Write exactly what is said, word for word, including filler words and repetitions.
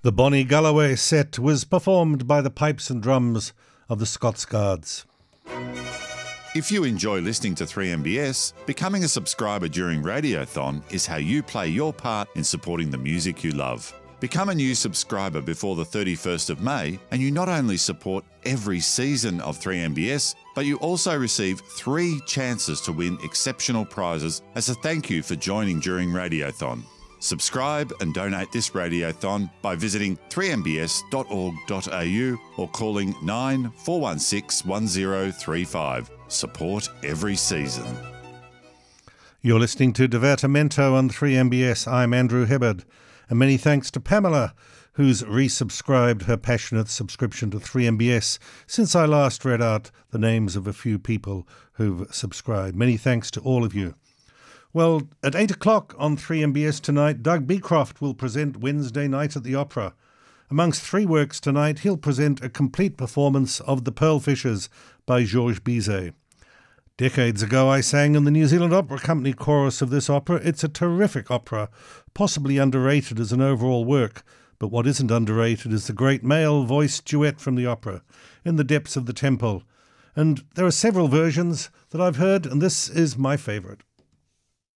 The Bonnie Galloway set was performed by the pipes and drums of the Scots Guards. If you enjoy listening to three M B S, becoming a subscriber during Radiothon is how you play your part in supporting the music you love. Become a new subscriber before the thirty-first of May and you not only support every season of three M B S, but you also receive three chances to win exceptional prizes as a thank you for joining during Radiothon. Subscribe and donate this Radiothon by visiting three m b s dot org dot a u or calling nine four one six one zero three five. Support every season. You're listening to Divertimento on three M B S. I'm Andrew Hibbard. And many thanks to Pamela, who's resubscribed her passionate subscription to three M B S since I last read out the names of a few people who've subscribed. Many thanks to all of you. Well, at eight o'clock on three M B S tonight, Doug Beecroft will present Wednesday Night at the Opera. Amongst three works tonight, he'll present a complete performance of The Pearl Fishers by Georges Bizet. Decades ago, I sang in the New Zealand Opera Company chorus of this opera. It's a terrific opera, possibly underrated as an overall work, but what isn't underrated is the great male voice duet from the opera, In the Depths of the Temple. And there are several versions that I've heard, and this is my favourite.